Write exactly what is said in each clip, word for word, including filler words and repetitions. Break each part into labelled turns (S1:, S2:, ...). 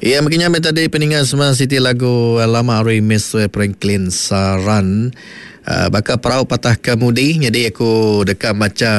S1: Ya, makanya tadi peninggal semua Siti lagu lama remix Franklin Saran. Uh, bakal perahu patah kemudi. Jadi aku dekat macam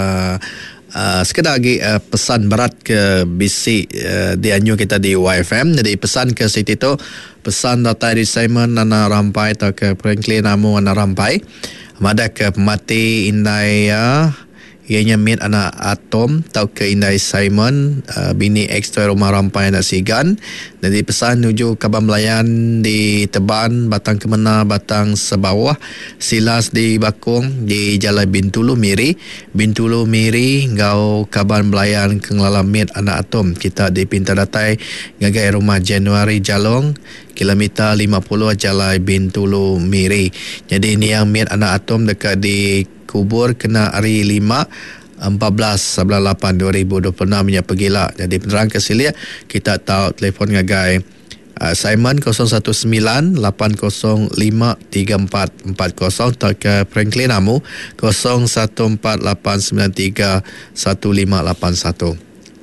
S1: uh, sekedar lagi uh, pesan berat ke bisik uh, di anyu kita di Y F M. Jadi pesan ke Siti tu, pesan data di Simon nana rampai atau ke Franklin namu nana rampai. Mada ke pemati indai ya. Ianya mit anak Atom tau ke Indai Simon, uh, bini ex tuai rumah rampai anak Sigan. Jadi pesan nuju Kabang Melayan di Teban, Batang Kemena, Batang Sebawah, Silas di Bakung, di Jalan Bintulu Miri, Bintulu Miri, ngau Kabang Melayan Kenglalam mit anak Atom. Kita di Pintar Datai, ngagai rumah Januari Jalong, kilometer lima puluh Jalan Bintulu Miri. Jadi ni yang mit anak Atom dekat di kubur kena hari lima empat belas sebelas lapan dua ribu dua puluh enam nya pergilah. Jadi penerang kesilia kita tahu telefon ngagai uh, Simon kosong satu sembilan lapan kosong lima tiga empat empat kosong atau ke Franklin Amu kosong satu empat lapan sembilan tiga satu lima lapan satu.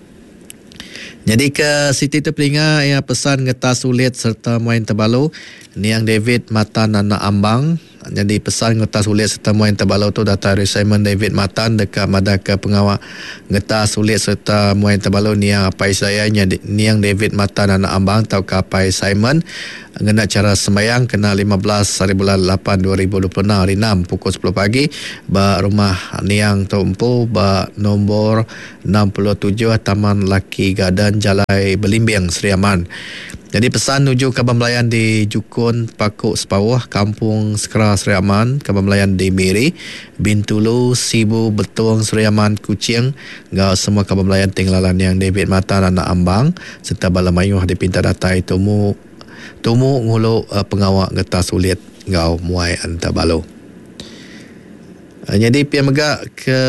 S1: Jadi ke Siti tu pelinga yang pesan ngetas sulit serta main terbalu ni yang David Matan anak Ambang. Jadi pesan ngetas sulit serta main terbalu tu data Simon David Matan dekat Madaka pengawal ngetas sulit serta main terbalu ni yang apai saya ni yang David Matan anak Ambang tau ke apai Simon ngena cara sembayang kena lima belas hari bulan lapan dua ribu dua puluh enam hari enam pukul sepuluh pagi ba rumah niang Tumpu ba nombor enam puluh tujuh Taman Laki Garden Jalai Belimbing Seri Aman. Jadi pesan nuju Kabang Melayan di Jukun Pakuk Sepawah, Kampung Sekra Seri Aman, Kabang Melayan di Miri, Bintulu, Sibu, Betung, Seri Aman, Kuching, ngau semua Kabang Melayan tinggalan yang David Matan anak Ambang serta Balamayuh di Pintar Datai Tumu Tumu ngulu uh, pengawak ngetas sulit ngau muai antabalo. Uh, jadi pihak megak ke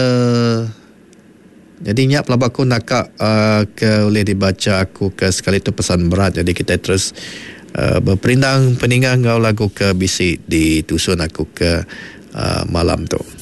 S1: jadi nyak pelabak aku nakak uh, ke boleh dibaca aku ke sekali tu pesan berat. Jadi kita terus uh, berperindang peninggal ngau lagu ke bisik di tusun aku ke uh, malam tu.